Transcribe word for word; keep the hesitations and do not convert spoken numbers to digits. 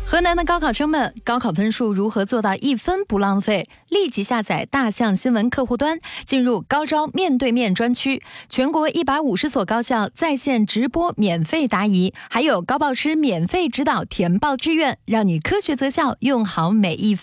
河南的高考生们，高考分数如何做到一分不浪费？立即下载大象新闻客户端，进入高招面对面专区，全国一百五十所高校在线直播免费答疑，还有高报师免费指导填报志愿，让你科学择校，用好每一分。